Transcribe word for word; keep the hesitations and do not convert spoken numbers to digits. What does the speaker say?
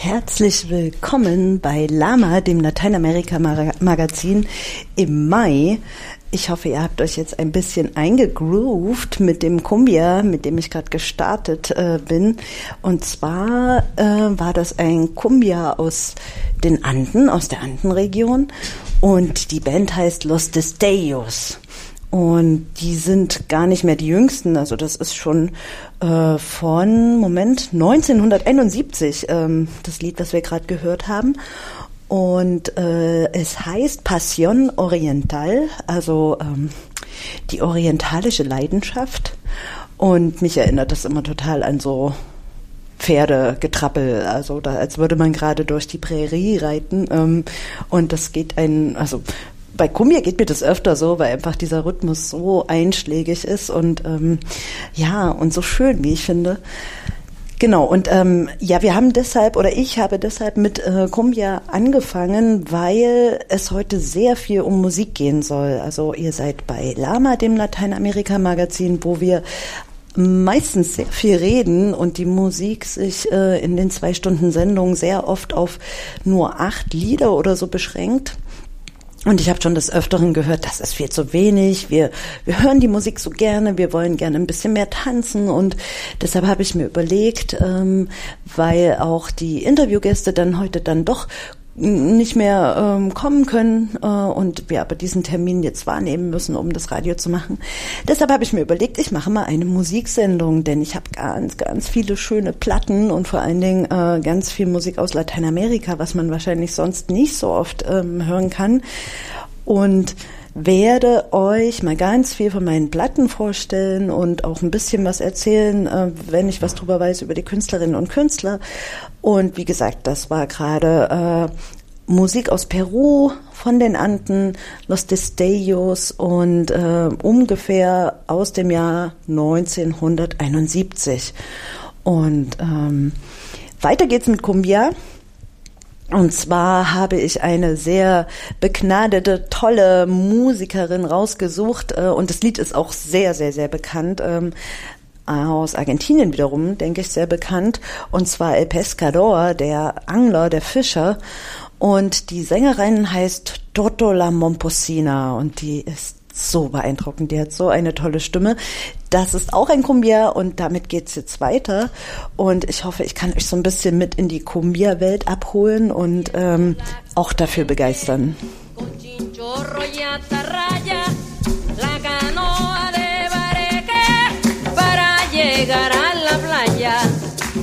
Herzlich willkommen bei Lama, dem Lateinamerika-Magazin im Mai. Ich hoffe, ihr habt euch jetzt ein bisschen eingegroovt mit dem Cumbia, mit dem ich gerade gestartet äh, bin. Und zwar äh, war das ein Cumbia aus den Anden, aus der Andenregion. Und die Band heißt Los Destellos. Und die sind gar nicht mehr die jüngsten, also das ist schon äh, von, Moment, neunzehnhunderteinundsiebzig, ähm, das Lied, das wir gerade gehört haben. Und äh, es heißt Pasión Oriental, also ähm, die orientalische Leidenschaft. Und mich erinnert das immer total an so Pferdegetrappel, also da, als würde man gerade durch die Prärie reiten. Ähm, und das geht ein, also bei Cumbia geht mir das öfter so, weil einfach dieser Rhythmus so einschlägig ist und ähm, ja, und so schön, wie ich finde. Genau, und ähm, ja, wir haben deshalb, oder ich habe deshalb mit äh, Cumbia angefangen, weil es heute sehr viel um Musik gehen soll. Also ihr seid bei Lama, dem Lateinamerika-Magazin, wo wir meistens sehr viel reden und die Musik sich äh, in den zwei Stunden Sendung sehr oft auf nur acht Lieder oder so beschränkt. Und ich habe schon des Öfteren gehört, das ist viel zu wenig, wir wir hören die Musik so gerne, wir wollen gerne ein bisschen mehr tanzen und deshalb habe ich mir überlegt, ähm, weil auch die Interviewgäste dann heute dann doch nicht mehr ähm, kommen können äh, und wir aber diesen Termin jetzt wahrnehmen müssen, um das Radio zu machen. Deshalb habe ich mir überlegt, ich mache mal eine Musiksendung, denn ich habe ganz, ganz viele schöne Platten und vor allen Dingen äh, ganz viel Musik aus Lateinamerika, was man wahrscheinlich sonst nicht so oft ähm, hören kann. Und werde euch mal ganz viel von meinen Platten vorstellen und auch ein bisschen was erzählen, äh, wenn ich was drüber weiß über die Künstlerinnen und Künstler. Und wie gesagt, das war gerade äh, Musik aus Peru, von den Anden, Los Destellos und äh, ungefähr aus dem Jahr neunzehnhunderteinundsiebzig. Und ähm, weiter geht's mit Cumbia. Und zwar habe ich eine sehr begnadete, tolle Musikerin rausgesucht und das Lied ist auch sehr, sehr, sehr bekannt. Aus Argentinien wiederum, denke ich, sehr bekannt. Und zwar El Pescador, der Angler, der Fischer. Und die Sängerin heißt Toto La Momposina und die ist so beeindruckend. Die hat so eine tolle Stimme. Das ist auch ein Cumbia und damit geht's jetzt weiter. Und ich hoffe, ich kann euch so ein bisschen mit in die Cumbia-Welt abholen und ähm, auch dafür begeistern.